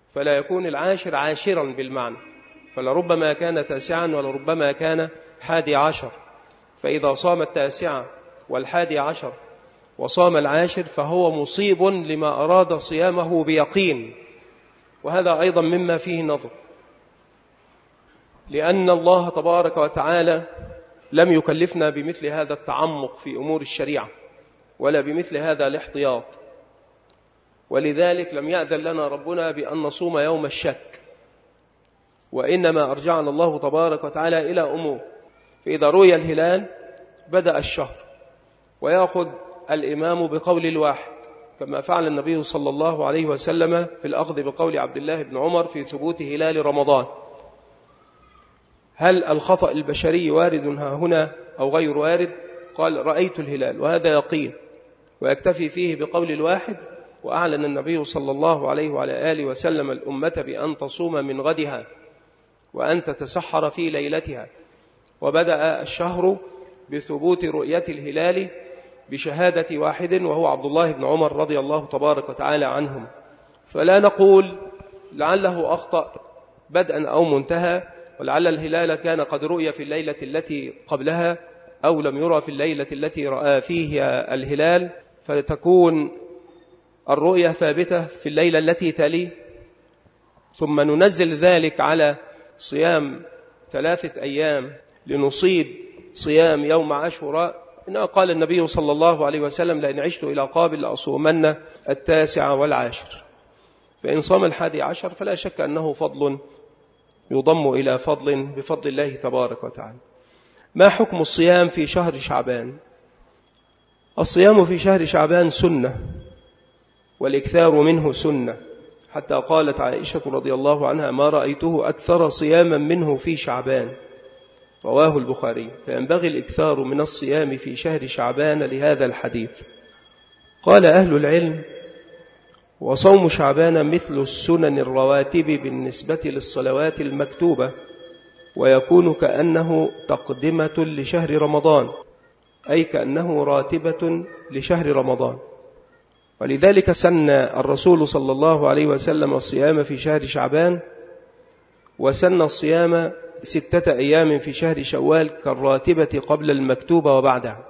فلا يكون العاشر عاشرا بالمعنى، فلربما كان 9 ولربما كان 11. فإذا صام 9 و11 وصام 10 فهو مصيب لما أراد صيامه بيقين، وهذا أيضا مما فيه نظر، لأن الله تبارك وتعالى لم يكلفنا بمثل هذا التعمق في أمور الشريعة ولا بمثل هذا الاحتياط، ولذلك لم يأذن لنا ربنا بأن نصوم يوم الشك، وإنما أرجعنا الله تبارك وتعالى إلى أمور. فإذا رؤي الهلال بدأ الشهر ويأخذ الإمام بقول الواحد، كما فعل النبي صلى الله عليه وسلم في الأخذ بقول عبد الله بن عمر في ثبوت هلال رمضان. هل الخطأ البشري وارد هنا أو غير وارد؟ قال رأيت الهلال، وهذا يقين ويكتفي فيه بقول الواحد. وأعلن النبي صلى الله عليه وعلى آله وسلم الأمة بأن تصوم من غدها وأن تتسحر في ليلتها، وبدأ الشهر بثبوت رؤية الهلال بشهادة واحد وهو عبد الله بن عمر رضي الله تبارك وتعالى عنهم. فلا نقول لعله أخطأ بدءا أو منتهى، ولعل الهلال كان قد رؤي في الليلة التي قبلها أو لم يرى في الليلة التي رأى فيها الهلال، فتكون الرؤية ثابتة في الليلة التي تلي، ثم ننزل ذلك على صيام 3 أيام لنصيب صيام يوم عاشوراء. إنه قال النبي صلى الله عليه وسلم لئن عشت إلى قابل لأصومن 9 و10. فإن صام 11 فلا شك أنه فضل يضم إلى فضل بفضل الله تبارك وتعالى. ما حكم الصيام في شهر شعبان؟ الصيام في شهر شعبان سنة، والإكثار منه سنة، حتى قالت عائشة رضي الله عنها ما رأيته أكثر صياما منه في شعبان، رواه البخاري. فينبغي الإكثار من الصيام في شهر شعبان لهذا الحديث. قال أهل العلم وصوم شعبان مثل السنن الرواتب بالنسبة للصلوات المكتوبة، ويكون كأنه تقدمة لشهر رمضان، أي كأنه راتبة لشهر رمضان. ولذلك سن الرسول صلى الله عليه وسلم الصيام في شهر شعبان، وسن الصيام 6 أيام في شهر شوال كالراتبة قبل المكتوبة وبعدها.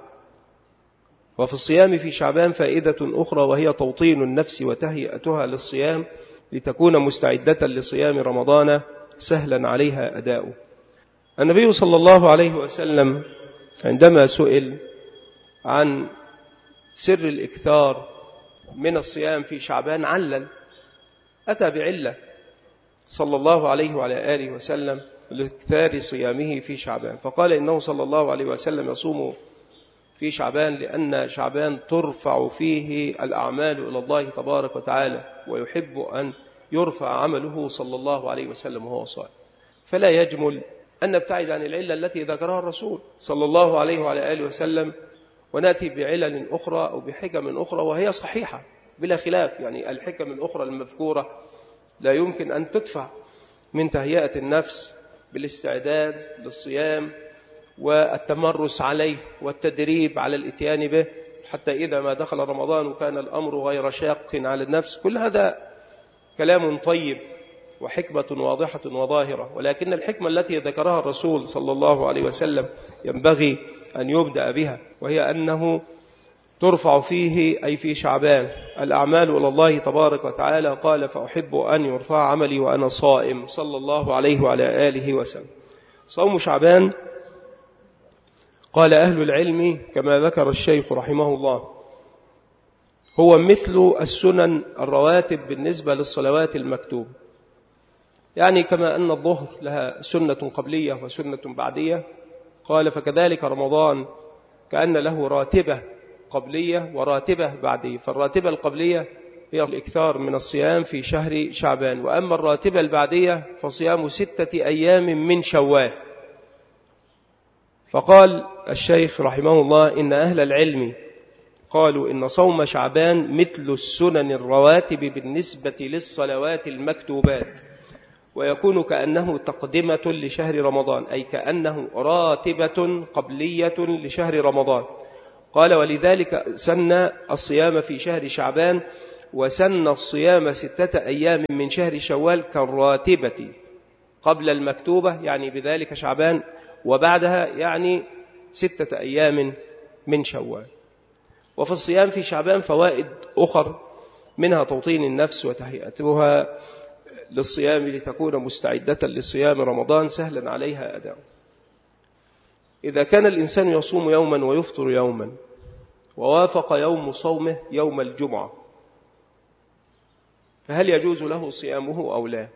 وفي الصيام في شعبان فائدة أخرى، وهي توطين النفس وتهيئتها للصيام لتكون مستعدة لصيام رمضان سهلا عليها أداؤه. النبي صلى الله عليه وسلم عندما سئل عن سر الإكثار من الصيام في شعبان علل، أتى بعلة صلى الله عليه وعلى آله وسلم لإكثار صيامه في شعبان، فقال إنه صلى الله عليه وسلم يصوم في شعبان لأن شعبان ترفع فيه الأعمال إلى الله تبارك وتعالى، ويحب أن يرفع عمله صلى الله عليه وسلم وهو صائم. فلا يجمل أن نبتعد عن العلة التي ذكرها الرسول صلى الله عليه وعلى آله وسلم، ونأتي بعلل أخرى أو بحكم أخرى وهي صحيحة بلا خلاف. يعني الحكم الأخرى المذكورة لا يمكن أن تدفع من تهيئة النفس بالاستعداد للصيام والتمرس عليه والتدريب على الاتيان به، حتى إذا ما دخل رمضان كان الأمر غير شاق على النفس. كل هذا كلام طيب وحكمة واضحة وظاهرة، ولكن الحكمة التي ذكرها الرسول صلى الله عليه وسلم ينبغي أن يبدأ بها، وهي أنه ترفع فيه أي في شعبان الأعمال إلى الله تبارك وتعالى. قال فأحب أن يرفع عملي وأنا صائم صلى الله عليه وعلى آله وسلم. صوم شعبان قال أهل العلم كما ذكر الشيخ رحمه الله هو مثل السنن الرواتب بالنسبة للصلوات المكتوبة، يعني كما أن الظهر لها سنة قبلية وسنة بعدية، قال فكذلك رمضان كأن له راتبة قبلية وراتبة بعدية. فالراتبة القبلية هي الإكثار من الصيام في شهر شعبان، وأما الراتبة البعدية فصيام 6 أيام من شوال. فقال الشيخ رحمه الله إن أهل العلم قالوا إن صوم شعبان مثل السنن الرواتب بالنسبة للصلوات المكتوبات، ويكون كأنه تقدمة لشهر رمضان، أي كأنه راتبة قبلية لشهر رمضان. قال ولذلك سن الصيام في شهر شعبان وسن الصيام 6 أيام من شهر شوال كالراتبة قبل المكتوبة، يعني بذلك شعبان، وبعدها يعني 6 أيام من شوال. وفي الصيام في شعبان فوائد أخر، منها توطين النفس وتهيئتها للصيام لتكون مستعدة لصيام رمضان سهلا عليها أداء. إذا كان الإنسان يصوم يوما ويفطر يوما ووافق يوم صومه يوم الجمعة، فهل يجوز له صيامه أو لا؟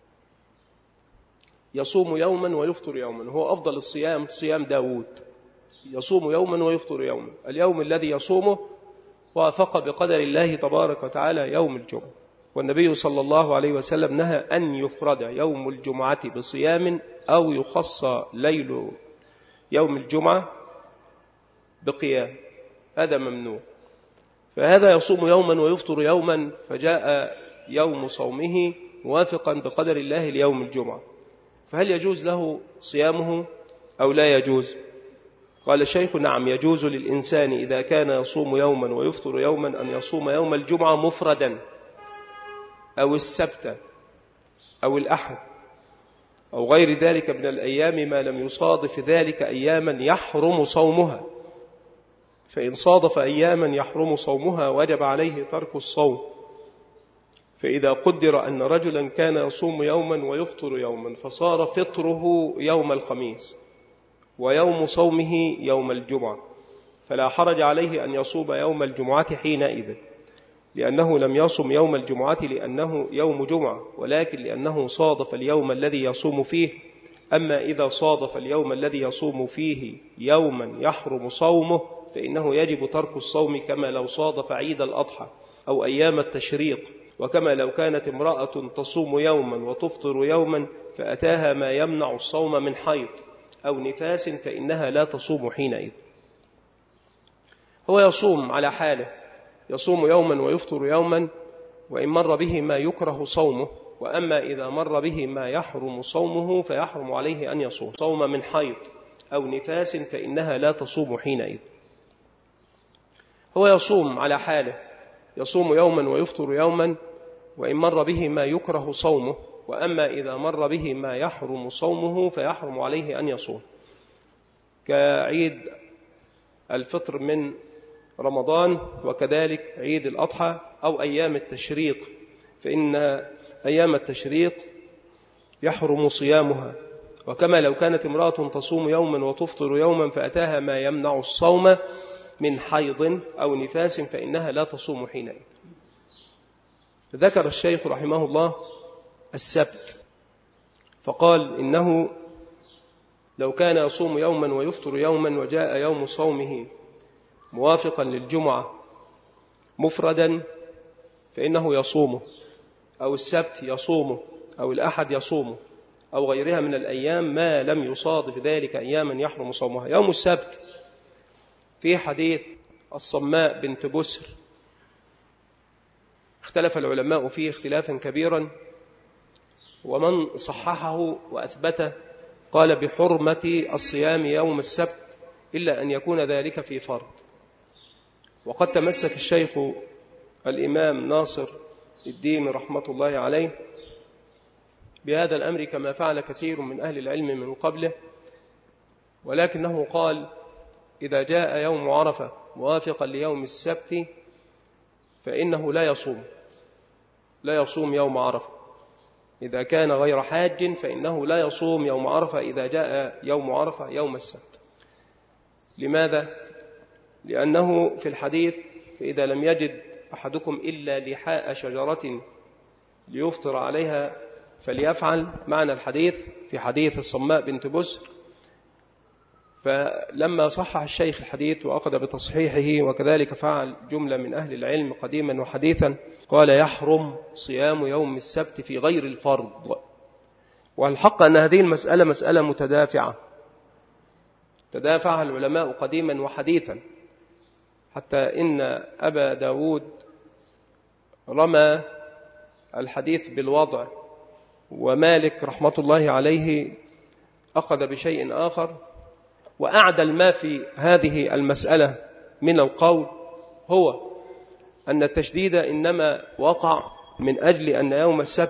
يصوم يوما ويفطر يوما، هو أفضل الصيام صيام داود، يصوم يوما ويفطر يوما. اليوم الذي يصومه وافق بقدر الله تبارك وتعالى يوم الجمعة، والنبي صلى الله عليه وسلم نهى أن يفرد يوم الجمعة بصيام أو يخص ليل يوم الجمعة بقيام، هذا ممنوع. فهذا يصوم يوما ويفطر يوما، فجاء يوم صومه موافقا بقدر الله ليوم الجمعة، فهل يجوز له صيامه أو لا يجوز؟ قال الشيخ: نعم، يجوز للإنسان إذا كان يصوم يوما ويفطر يوما أن يصوم يوم الجمعة مفردا أو السبت أو الأحد أو غير ذلك من الأيام ما لم يصادف ذلك أياما يحرم صومها، فإن صادف أياما يحرم صومها وجب عليه ترك الصوم. فإذا قدر أن رجلا كان يصوم يوما ويفطر يوما فصار فطره يوم الخميس ويوم صومه يوم الجمعة، فلا حرج عليه أن يصوم يوم الجمعة حينئذ، لأنه لم يصم يوم الجمعة لأنه يوم جمعة، ولكن لأنه صادف اليوم الذي يصوم فيه. أما إذا صادف اليوم الذي يصوم فيه يوما يحرم صومه فإنه يجب ترك الصوم، كما لو صادف عيد الأضحى أو أيام التشريق، وكما لو كانت امرأة تصوم يوما وتفطر يوما فأتاها ما يمنع الصوم من حيض أو نفاس فإنها لا تصوم حينئذ. هو يصوم على حاله، يصوم يوما ويفطر يوما وإن مر به ما يكره صومه، وأما إذا مر به ما يحرم صومه فيحرم عليه أن يصوم صوم من حيض أو نفاس فإنها لا تصوم حينئذ. هو يصوم على حاله، يصوم يوما ويفطر يوما وإن مر به ما يكره صومه، وأما إذا مر به ما يحرم صومه فيحرم عليه أن يصوم، كعيد الفطر من رمضان وكذلك عيد الأضحى أو أيام التشريق، فإن أيام التشريق يحرم صيامها. وكما لو كانت امرأة تصوم يوما وتفطر يوما فأتاها ما يمنع الصوم من حيض أو نفاس فإنها لا تصوم حينئذ. ذكر الشيخ رحمه الله السبت، فقال إنه لو كان يصوم يوما ويفطر يوما وجاء يوم صومه موافقا للجمعة مفردا فإنه يصومه، أو السبت يصومه، أو الأحد يصومه، أو غيرها من الأيام ما لم يصادف ذلك أياما يحرم صومها. يوم السبت في حديث الصماء بنت بسر اختلف العلماء فيه اختلافا كبيرا، ومن صححه وأثبته قال بحرمة الصيام يوم السبت إلا أن يكون ذلك في فرض. وقد تمسك الشيخ الإمام ناصر الدين رحمة الله عليه بهذا الأمر كما فعل كثير من أهل العلم من قبله، ولكنه قال إذا جاء يوم عرفة موافقا ليوم السبت فإنه لا يصوم يوم عرفة. إذا كان غير حاج فإنه لا يصوم يوم عرفة إذا جاء يوم عرفة يوم السبت. لماذا؟ لأنه في الحديث فإذا لم يجد أحدكم إلا لحاء شجرة ليفطر عليها فليفعل، معنى الحديث في حديث الصماء بنت بسر. فلما صحح الشيخ الحديث وأخذ بتصحيحه وكذلك فعل جملة من أهل العلم قديما وحديثا، قال يحرم صيام يوم السبت في غير الفرض. والحق أن هذه المسألة مسألة متدافعة، تدافعها العلماء قديما وحديثا، حتى إن أبا داود رمى الحديث بالوضع، ومالك رحمة الله عليه أخذ بشيء آخر، وأعدل ما في هذه المسألة من القول هو أن التشديد إنما وقع من أجل أن يوم السبت